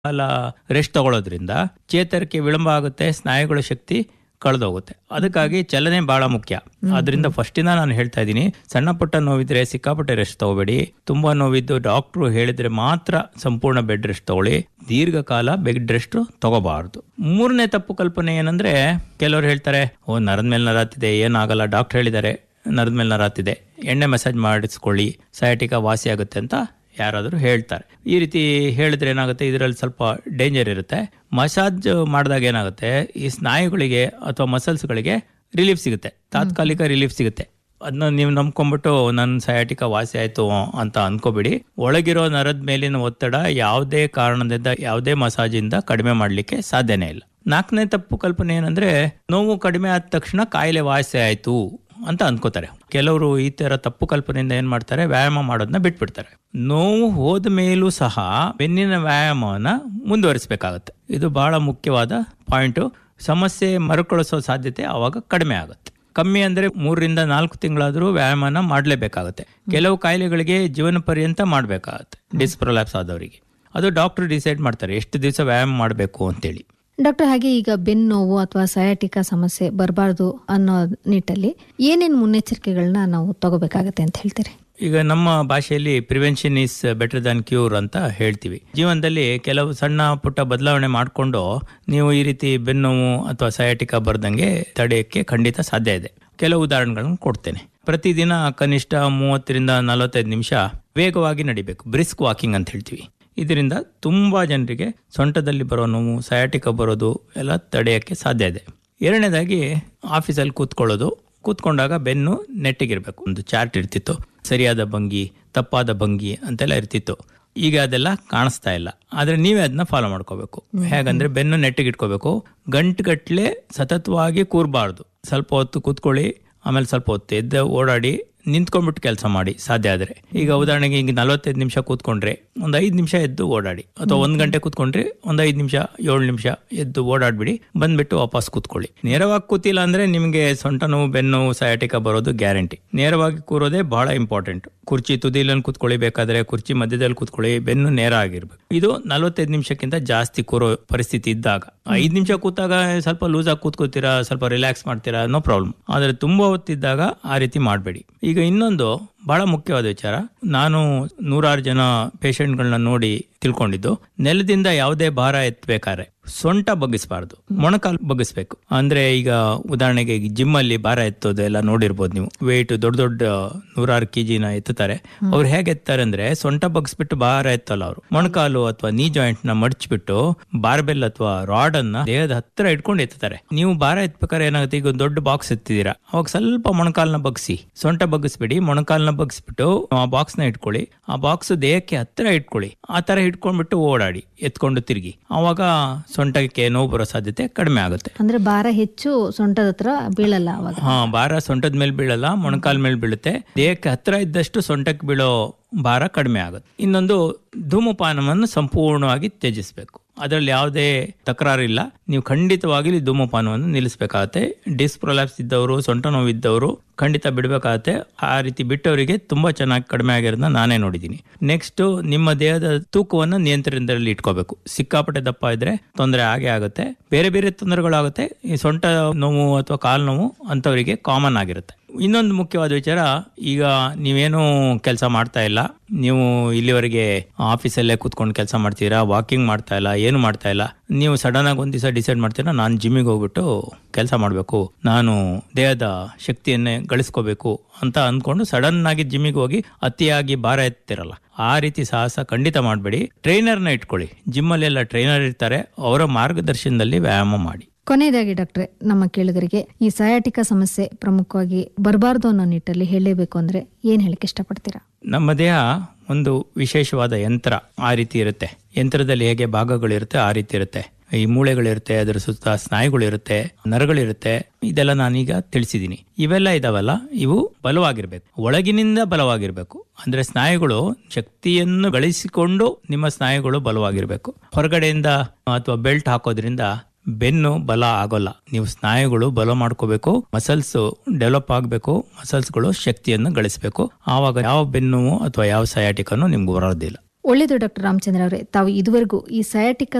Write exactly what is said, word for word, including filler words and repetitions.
ಕಾಲ ರೆಸ್ಟ್ ತಗೊಳ್ಳೋದ್ರಿಂದ ಚೇತರಿಕೆ ವಿಳಂಬ ಆಗುತ್ತೆ, ಸ್ನಾಯುಗಳ ಶಕ್ತಿ ಕಳೆದೋಗುತ್ತೆ. ಅದಕ್ಕಾಗಿ ಚಲನೆ ಬಹಳ ಮುಖ್ಯ. ಅದರಿಂದ ಫಸ್ಟಿಂದ ನಾನು ಹೇಳ್ತಾ ಇದ್ದೀನಿ, ಸಣ್ಣ ಪುಟ್ಟ ನೋವಿದ್ರೆ ಸಿಕ್ಕಾಪಟ್ಟೆ ರೆಸ್ಟ್ ತಗೋಬೇಡಿ. ತುಂಬಾ ನೋವಿದ್ದು ಡಾಕ್ಟ್ರು ಹೇಳಿದ್ರೆ ಮಾತ್ರ ಸಂಪೂರ್ಣ ಬೆಡ್ ರೆಸ್ಟ್ ತಗೊಳ್ಳಿ. ದೀರ್ಘಕಾಲ ಬೆಡ್ ರೆಸ್ಟ್ ತಗೋಬಾರ್ದು. ಮೂರನೇ ತಪ್ಪು ಕಲ್ಪನೆ ಏನಂದ್ರೆ, ಕೆಲವರು ಹೇಳ್ತಾರೆ, ಓ ನರದ ಮೇಲೆ ನರಾತಿದೆ, ಏನಾಗಲ್ಲ, ಡಾಕ್ಟರ್ ಹೇಳಿದ್ದಾರೆ ನರದ ಮೇಲೆ ನರಾತಿದೆ, ಎಣ್ಣೆ ಮಸಾಜ್ ಮಾಡಿಸ್ಕೊಳ್ಳಿ, ಸಯಾಟಿಕಾ ವಾಸಿ ಆಗುತ್ತೆ ಅಂತ ಯಾರಾದರೂ ಹೇಳ್ತಾರೆ. ಈ ರೀತಿ ಹೇಳಿದ್ರೆ ಏನಾಗುತ್ತೆ, ಇದರಲ್ಲಿ ಸ್ವಲ್ಪ ಡೇಂಜರ್ ಇರುತ್ತೆ. ಮಸಾಜ್ ಮಾಡಿದಾಗ ಏನಾಗುತ್ತೆ, ಈ ಸ್ನಾಯುಗಳಿಗೆ ಅಥವಾ ಮಸಲ್ಸ್ಗಳಿಗೆ ರಿಲೀಫ್ ಸಿಗುತ್ತೆ, ತಾತ್ಕಾಲಿಕ ರಿಲೀಫ್ ಸಿಗುತ್ತೆ. ಅದನ್ನ ನೀವು ನಂಬ್ಕೊಂಡ್ಬಿಟ್ಟು ನನ್ನ ಸಯಾಟಿಕಾ ವಾಸಿ ಆಯ್ತು ಅಂತ ಅನ್ಕೋಬೇಡಿ. ಒಳಗಿರೋ ನರದ ಮೇಲಿನ ಒತ್ತಡ ಯಾವುದೇ ಕಾರಣದಿಂದ, ಯಾವುದೇ ಮಸಾಜಿಂದ ಕಡಿಮೆ ಮಾಡಲಿಕ್ಕೆ ಸಾಧ್ಯನೇ ಇಲ್ಲ. ನಾಲ್ಕನೇ ತಪ್ಪು ಕಲ್ಪನೆ ಏನಂದ್ರೆ, ನೋವು ಕಡಿಮೆ ಆದ ತಕ್ಷಣ ಕಾಯಿಲೆ ವಾಸಿ ಆಯ್ತು ಅಂತ ಅನ್ಕೋತಾರೆ. ಕೆಲವರು ಈ ತರ ತಪ್ಪು ಕಲ್ಪನೆಯಿಂದ ಏನ್ ಮಾಡ್ತಾರೆ, ವ್ಯಾಯಾಮ ಮಾಡೋದನ್ನ ಬಿಟ್ಬಿಡ್ತಾರೆ. ನೋವು ಹೋದ ಮೇಲೂ ಸಹ ಬೆನ್ನಿನ ವ್ಯಾಯಾಮವನ್ನ ಮುಂದುವರಿಸಬೇಕಾಗತ್ತೆ. ಇದು ಬಹಳ ಮುಖ್ಯವಾದ ಪಾಯಿಂಟು. ಸಮಸ್ಯೆ ಮರುಕಳಿಸೋ ಸಾಧ್ಯತೆ ಆವಾಗ ಕಡಿಮೆ ಆಗುತ್ತೆ. ಕಮ್ಮಿ ಅಂದ್ರೆ ಮೂರರಿಂದ ನಾಲ್ಕು ತಿಂಗಳಾದ್ರೂ ವ್ಯಾಯಾಮನ ಮಾಡಲೇಬೇಕಾಗತ್ತೆ. ಕೆಲವು ಕಾಯಿಲೆಗಳಿಗೆ ಜೀವನ ಪರ್ಯಂತ ಮಾಡಬೇಕಾಗತ್ತೆ. ಡಿಸ್ಕ್ ಪ್ರೊಲ್ಯಾಪ್ಸ್ ಆದವರಿಗೆ ಅದು ಡಾಕ್ಟರ್ ಡಿಸೈಡ್ ಮಾಡ್ತಾರೆ ಎಷ್ಟು ದಿವಸ ವ್ಯಾಯಾಮ ಮಾಡಬೇಕು ಅಂತೇಳಿ. ಡಾಕ್ಟರ್, ಹಾಗೆ ಈಗ ಬೆನ್ನು ನೋವು ಅಥವಾ ಸಯಾಟಿಕಾ ಸಮಸ್ಯೆ ಬರಬಾರ್ದು ಅನ್ನೋ ನಿಟ್ಟಲ್ಲಿ ಏನೇನು ಮುನ್ನೆಚ್ಚರಿಕೆಗಳನ್ನ ನಾವು ತಗೋಬೇಕಾಗತ್ತೆ ಅಂತ ಹೇಳ್ತೀರಿ? ಈಗ ನಮ್ಮ ಭಾಷೆಯಲ್ಲಿ prevention is better than cure ಅಂತ ಹೇಳ್ತೀವಿ. ಜೀವನದಲ್ಲಿ ಕೆಲವು ಸಣ್ಣ ಪುಟ್ಟ ಬದಲಾವಣೆ ಮಾಡಿಕೊಂಡು ನೀವು ಈ ರೀತಿ ಬೆನ್ನೋವು ಅಥವಾ ಸಯಾಟಿಕಾ ಬರ್ದಂಗೆ ತಡೆಯಕ್ಕೆ ಖಂಡಿತ ಸಾಧ್ಯ ಇದೆ. ಕೆಲವು ಉದಾಹರಣೆಗಳನ್ನು ಕೊಡ್ತೇನೆ. ಪ್ರತಿದಿನ ಕನಿಷ್ಠ ಮೂವತ್ತರಿಂದ ನಲವತ್ತೈದು ನಿಮಿಷ ವೇಗವಾಗಿ ನಡಿಬೇಕು, ಬ್ರಿಸ್ಕ್ ವಾಕಿಂಗ್ ಅಂತ ಹೇಳ್ತೀವಿ. ಇದರಿಂದ ತುಂಬಾ ಜನರಿಗೆ ಸೊಂಟದಲ್ಲಿ ಬರೋ ನೋವು, ಸಯಾಟಿಕಾ ಬರೋದು ಎಲ್ಲ ತಡೆಯಕ್ಕೆ ಸಾಧ್ಯ ಇದೆ. ಎರಡನೇದಾಗಿ ಆಫೀಸಲ್ಲಿ ಕೂತ್ಕೊಳ್ಳೋದು. ಕೂತ್ಕೊಂಡಾಗ ಬೆನ್ನು ನೆಟ್ಟಿಗಿರ್ಬೇಕು. ಒಂದು ಚಾರ್ಟ್ ಇರ್ತಿತ್ತು, ಸರಿಯಾದ ಭಂಗಿ, ತಪ್ಪಾದ ಭಂಗಿ ಅಂತೆಲ್ಲ ಇರ್ತಿತ್ತು. ಈಗ ಅದೆಲ್ಲ ಕಾಣಿಸ್ತಾ ಇಲ್ಲ. ಆದ್ರೆ ನೀವೇ ಅದನ್ನ ಫಾಲೋ ಮಾಡ್ಕೋಬೇಕು. ಹೇಗಂದ್ರೆ, ಬೆನ್ನು ನೆಟ್ಟಿಗಿಟ್ಕೋಬೇಕು. ಗಂಟುಗಟ್ಲೆ ಸತತವಾಗಿ ಕೂರಬಾರ್ದು. ಸ್ವಲ್ಪ ಹೊತ್ತು ಕೂತ್ಕೊಳ್ಳಿ, ಆಮೇಲೆ ಸ್ವಲ್ಪ ಹೊತ್ತು ಎದ್ದು ಓಡಾಡಿ, ನಿಂತ್ಕೊಂಡ್ಬಿಟ್ಟು ಕೆಲಸ ಮಾಡಿ ಸಾಧ್ಯ ಆದ್ರೆ. ಈಗ ಉದಾಹರಣೆಗೆ ಈಗ ನಲವತ್ತೈದು ನಿಮಿಷ ಕೂತ್ಕೊಂಡ್ರೆ ಒಂದ್ ಐದು ನಿಮಿಷ ಎದ್ದು ಓಡಾಡಿ, ಅಥವಾ ಒಂದ್ ಗಂಟೆ ಕೂತ್ಕೊಂಡ್ರೆ ಒಂದ್ ಐದು ನಿಮಿಷ ಏಳು ನಿಮಿಷ ಎದ್ದು ಓಡಾಡ್ಬಿಡಿ, ಬಂದ್ಬಿಟ್ಟು ವಾಪಸ್ ಕೂತ್ಕೊಳ್ಳಿ. ನೇರವಾಗಿ ಕೂತಿಲ್ಲ ಅಂದ್ರೆ ನಿಮ್ಗೆ ಸೊಂಟ ನೋವು, ಬೆನ್ನು ನೋವು, ಸಯಾಟಿಕಾ ಬರೋದು ಗ್ಯಾರಂಟಿ. ನೇರವಾಗಿ ಕೂರೋದೇ ಬಹಳ ಇಂಪಾರ್ಟೆಂಟ್. ಕುರ್ಚಿ ತುದಿಲನ್ನು ಕೂತ್ಕೊಳ್ಳಿ, ಬೇಕಾದ್ರೆ ಕುರ್ಚಿ ಮಧ್ಯದಲ್ಲಿ ಕೂತ್ಕೊಳ್ಳಿ, ಬೆನ್ನು ನೇರ ಆಗಿರ್ಬೇಕು. ಇದು ನಲವತ್ತೈದು ನಿಮಿಷಕ್ಕಿಂತ ಜಾಸ್ತಿ ಕೂರೋ ಪರಿಸ್ಥಿತಿ ಇದ್ದಾಗ. ಐದ್ ನಿಮಿಷ ಕೂತಾಗ ಸ್ವಲ್ಪ ಲೂಸ್ ಆಗಿ ಕೂತ್ಕೋತೀರಾ, ಸ್ವಲ್ಪ ರಿಲ್ಯಾಕ್ಸ್ ಮಾಡ್ತೀರಾ, ನೋ ಪ್ರಾಬ್ಲಮ್. ಆದ್ರೆ ತುಂಬಾ ಹೊತ್ತಿದ್ದಾಗ ಆ ರೀತಿ ಮಾಡಬೇಡಿ. ಈಗ ಇನ್ನೊಂದು ಬಹಳ ಮುಖ್ಯವಾದ ವಿಚಾರ, ನಾನು ನೂರಾರು ಜನ ಪೇಷಂಟ್ಗಳನ್ನ ನೋಡಿ ತಿಳ್ಕೊಂಡಿದ್ದು, ನೆಲದಿಂದ ಯಾವುದೇ ಭಾರ ಎತ್ತಬೇಕಾದ್ರೆ ಸೊಂಟ ಬಗ್ಗಿಸಬಾರ್ದು, ಮೊಣಕಾಲು ಬಗ್ಗಿಸ್ಬೇಕು. ಅಂದ್ರೆ ಈಗ ಉದಾಹರಣೆಗೆ ಜಿಮ್ ಅಲ್ಲಿ ಭಾರ ಎತ್ತೋದು ಎಲ್ಲ ನೋಡಿರ್ಬೋದು ನೀವು. ವೆಯ್ಟ್ ದೊಡ್ಡ ದೊಡ್ಡ ನೂರಾರು ಕೆಜಿನ ಎತ್ತುತ್ತಾರೆ. ಅವ್ರು ಹೇಗೆ ಎತ್ತಾರೆ ಅಂದ್ರೆ, ಸೊಂಟ ಬಗ್ಗಿಸ್ಬಿಟ್ಟು ಭಾರ ಎತ್ತಲ್ಲ ಅವರು. ಮೊಣಕಾಲು ಅಥವಾ ನೀ ಜಾಯಿಂಟ್ ನ ಮಡಚ್ಬಿಟ್ಟು ಬಾರ್ಬೆಲ್ ಅಥವಾ ರಾಡ್ ಅನ್ನ ದೇಹದ ಹತ್ರ ಇಟ್ಕೊಂಡು ಎತ್ತಾರೆ. ನೀವು ಭಾರ ಎತ್ಬೇಕಾದ್ರೆ ಏನಾಗುತ್ತೆ, ಈಗ ದೊಡ್ಡ ಬಾಕ್ಸ್ ಎತ್ತಿದೀರಾ, ಅವಾಗ ಸ್ವಲ್ಪ ಮೊಣಕಾಲ್ನ ಬಗ್ಸಿ, ಸೊಂಟ ಬಗ್ಗಿಸ್ಬಿಡಿ, ಮೊಣಕಾಲ್ನ ಬಗ್ಗಿಸ್ಬಿಟ್ಟು ಆ ಬಾಕ್ಸ್ ನ ಇಟ್ಕೊಳ್ಳಿ. ಆ ಬಾಕ್ಸ್ ದೇಹಕ್ಕೆ ಹತ್ರ ಇಟ್ಕೊಳ್ಳಿ. ಆ ತರ ಇಟ್ಕೊಂಡ್ಬಿಟ್ಟು ಓಡಾಡಿ, ಎತ್ಕೊಂಡು ತಿರುಗಿ. ಅವಾಗ ಸೊಂಟಕ್ಕೆ ನೋವು ಬರೋ ಸಾಧ್ಯತೆ ಕಡಿಮೆ ಆಗುತ್ತೆ. ಅಂದ್ರೆ ಭಾರ ಹೆಚ್ಚು ಸೊಂಟದ ಹತ್ರ ಬೀಳಲ್ಲ ಅವಾಗ. ಹಾ, ಭಾರ ಸೊಂಟದ ಮೇಲೆ ಬೀಳಲ್ಲ, ಮೊಣಕಾಲ್ ಮೇಲೆ ಬೀಳುತ್ತೆ. ದೇಹಕ್ಕೆ ಹತ್ರ ಇದ್ದಷ್ಟು ಸೊಂಟಕ್ಕೆ ಬೀಳೋ ಭಾರ ಕಡಿಮೆ ಆಗುತ್ತೆ. ಇನ್ನೊಂದು, ಧೂಮಪಾನವನ್ನು ಸಂಪೂರ್ಣವಾಗಿ ತ್ಯಜಿಸಬೇಕು. ಅದರಲ್ಲಿ ಯಾವುದೇ ತಕರಾರು ಇಲ್ಲ. ನೀವು ಖಂಡಿತವಾಗಿ ಧೂಮಪಾನವನ್ನು ನಿಲ್ಲಿಸಬೇಕಾಗತ್ತೆ. ಡಿಸ್ಕ್ ಪ್ರೊಲ್ಯಾಪ್ಸ್ ಇದ್ದವರು, ಸೊಂಟ ನೋವು ಇದ್ದವರು ಖಂಡಿತ ಬಿಡಬೇಕಾಗತ್ತೆ. ಆ ರೀತಿ ಬಿಟ್ಟವರಿಗೆ ತುಂಬಾ ಚೆನ್ನಾಗಿ ಕಡಿಮೆ ಆಗಿರೋದನ್ನ ನಾನೇ ನೋಡಿದ್ದೀನಿ. ನೆಕ್ಸ್ಟ್, ನಿಮ್ಮ ದೇಹದ ತೂಕವನ್ನು ನಿಯಂತ್ರಣದಲ್ಲಿ ಇಟ್ಕೋಬೇಕು. ಸಿಕ್ಕಾಪಟ್ಟೆ ದಪ್ಪ ಇದ್ರೆ ತೊಂದರೆ ಆಗೇ ಆಗುತ್ತೆ. ಬೇರೆ ಬೇರೆ ತೊಂದರೆಗಳಾಗುತ್ತೆ. ಈ ಸೊಂಟ ನೋವು ಅಥವಾ ಕಾಲು ನೋವು ಅಂತವರಿಗೆ ಕಾಮನ್ ಆಗಿರುತ್ತೆ. ಇನ್ನೊಂದು ಮುಖ್ಯವಾದ ವಿಚಾರ, ಈಗ ನೀವೇನು ಕೆಲಸ ಮಾಡ್ತಾ ಇಲ್ಲ, ನೀವು ಇಲ್ಲಿವರೆಗೆ ಆಫೀಸಲ್ಲೇ ಕೂತ್ಕೊಂಡು ಕೆಲಸ ಮಾಡ್ತೀರಾ, ವಾಕಿಂಗ್ ಮಾಡ್ತಾ ಇಲ್ಲ, ಏನು ಮಾಡ್ತಾ ಇಲ್ಲ. ನೀವು ಸಡನ್ ಆಗಿ ಒಂದ್ ದಿವಸ ಡಿಸೈಡ್ ಮಾಡ್ತೀರಾ, ನಾನು ಜಿಮ್ಮಿಗೆ ಹೋಗ್ಬಿಟ್ಟು ಕೆಲಸ ಮಾಡಬೇಕು, ನಾನು ದೇಹದ ಶಕ್ತಿಯನ್ನೇ ಗಳಿಸ್ಕೋಬೇಕು ಅಂತ ಅಂದ್ಕೊಂಡು ಸಡನ್ ಆಗಿ ಜಿಮ್ಮಿಗೆ ಹೋಗಿ ಅತಿಯಾಗಿ ಭಾರ ಎತ್ತಿರಲ್ಲ. ಆ ರೀತಿ ಸಾಹಸ ಖಂಡಿತ ಮಾಡಬೇಡಿ. ಟ್ರೈನರ್ನ ಇಟ್ಕೊಳ್ಳಿ. ಜಿಮ್ಮಲ್ಲೆಲ್ಲ ಟ್ರೈನರ್ ಇರ್ತಾರೆ, ಅವರ ಮಾರ್ಗದರ್ಶನದಲ್ಲಿ ವ್ಯಾಯಾಮ ಮಾಡಿ. ಕೊನೆಯದಾಗಿ ಡಾಕ್ಟ್ರೆ, ನಮ್ಮ ಕೇಳುಗರಿಗೆ ಈ ಸಯಾಟಿಕಾ ಸಮಸ್ಯೆ ಪ್ರಮುಖವಾಗಿ ಬರಬಾರ್ದು ಅನ್ನೋ ನಿಟ್ಟಲ್ಲಿ ಹೇಳಲೇಬೇಕು ಅಂದ್ರೆ ಏನ್ ಹೇಳಕ್ ಇಷ್ಟಪಡ್ತೀರಾ? ನಮ್ಮ ದೇಹ ಒಂದು ವಿಶೇಷವಾದ ಯಂತ್ರ. ಆ ರೀತಿ ಇರುತ್ತೆ. ಯಂತ್ರದಲ್ಲಿ ಹೇಗೆ ಭಾಗಗಳಿರುತ್ತೆ ಆ ರೀತಿ ಇರುತ್ತೆ. ಈ ಮೂಳೆಗಳಿರುತ್ತೆ, ಅದರ ಸುತ್ತ ಸ್ನಾಯುಗಳಿರುತ್ತೆ, ನರಗಳಿರುತ್ತೆ. ಇದೆಲ್ಲ ನಾನೀಗ ತಿಳಿಸಿದ್ದೀನಿ. ಇವೆಲ್ಲ ಇದಾವಲ್ಲ, ಇವು ಬಲವಾಗಿರ್ಬೇಕು, ಒಳಗಿನಿಂದ ಬಲವಾಗಿರ್ಬೇಕು. ಅಂದ್ರೆ ಸ್ನಾಯುಗಳು ಶಕ್ತಿಯನ್ನು ಗಳಿಸಿಕೊಂಡು ನಿಮ್ಮ ಸ್ನಾಯುಗಳು ಬಲವಾಗಿರ್ಬೇಕು. ಹೊರಗಡೆಯಿಂದ ಅಥವಾ ಬೆಲ್ಟ್ ಹಾಕೋದ್ರಿಂದ ಬೆನ್ನು ಬಲ ಆಗೋಲ್ಲ. ನೀವು ಸ್ನಾಯುಗಳು ಬಲ ಮಾಡ್ಕೋಬೇಕು, ಮಸಲ್ಸ್ ಡೆವಲಪ್ ಆಗಬೇಕು, ಮಸಲ್ಸ್ಗಳು ಶಕ್ತಿಯನ್ನು ಗಳಿಸಬೇಕು. ಆವಾಗ ಯಾವ ಬೆನ್ನು ಅಥವಾ ಯಾವ ಸಯಾಟಿಕನ್ನು ನಿಮ್ಗೆ ಬರೋದಿಲ್ಲ. ಒಳ್ಳೆಯದು ಡಾಕ್ಟರ್ ರಾಮಚಂದ್ರ ಅವರೇ, ತಾವು ಇದುವರೆಗೂ ಈ ಸಯಾಟಿಕಾ